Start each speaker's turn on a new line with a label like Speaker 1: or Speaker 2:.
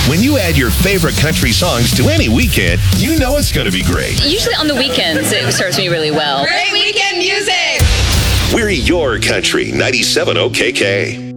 Speaker 1: When you add your favorite country songs to any weekend, you know it's going to be great.
Speaker 2: Usually on the weekends, it serves me really well.
Speaker 3: Great weekend music!
Speaker 1: We're your country, 97 OKK.